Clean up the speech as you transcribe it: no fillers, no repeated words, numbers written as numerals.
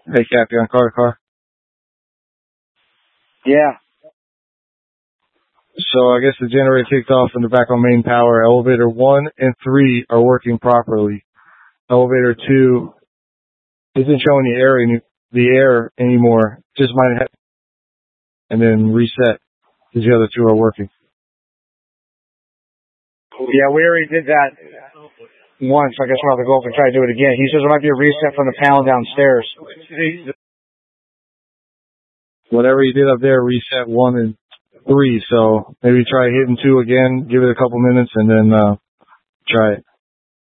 Hey, Cappy, on car. Yeah. So I guess the generator kicked off and they're back on main power. Elevator 1 and 3 are working properly. Elevator 2 isn't showing the air anymore. Just might have, and then reset because the other 2 are working. Yeah, we already did that once. I guess we'll have to go up and try to do it again. He says there might be a reset from the panel downstairs. Whatever he did up there, reset 1 and 3. So maybe try hitting 2 again, give it a couple minutes, and then try it.